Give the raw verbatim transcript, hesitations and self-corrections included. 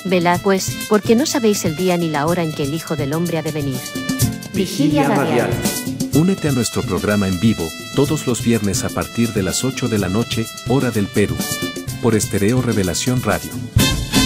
Velad pues, porque no sabéis el día ni la hora en que el Hijo del Hombre ha de venir. Vigilia radial. Únete a nuestro programa en vivo, todos los viernes a partir de las ocho de la noche, hora del Perú. Por Estereo Revelación Radio.